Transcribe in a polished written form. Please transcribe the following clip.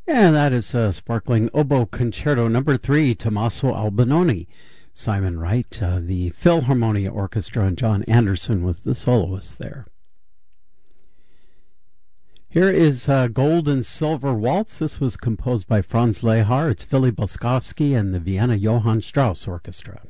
And that is Sparkling Oboe Concerto Number 3, Tommaso Albinoni. Simon Wright, the Philharmonia Orchestra, and John Anderson was the soloist there. Here is Gold and Silver Waltz. This was composed by Franz Lehár. It's Philly Boskovsky and the Vienna Johann Strauss Orchestra.